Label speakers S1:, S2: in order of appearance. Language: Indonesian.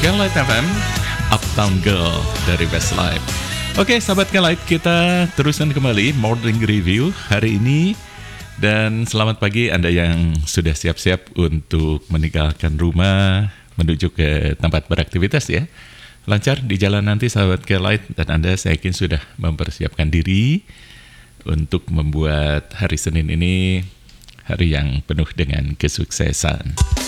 S1: Kelight FM, Uptown Girl dari Westlife. Oke, sahabat Kelight, kita teruskan kembali morning review hari ini. Dan selamat pagi Anda yang sudah siap-siap untuk meninggalkan rumah menuju ke tempat beraktivitas ya. Lancar di jalan nanti sahabat Kelight, dan Anda saya yakin sudah mempersiapkan diri untuk membuat hari Senin ini hari yang penuh dengan kesuksesan.